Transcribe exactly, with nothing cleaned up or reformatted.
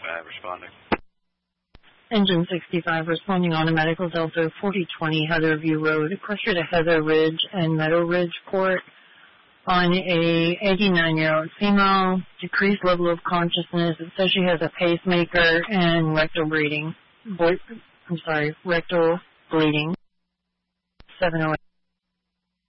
uh, responding. Engine sixty-five responding on a medical Delta forty twenty Heather View Road, pressure to Heather Ridge and Meadow Ridge Port on a eighty-nine-year-old female, decreased level of consciousness. It says she has a pacemaker and rectal bleeding. Bo- I'm sorry, rectal bleeding. seven oh eight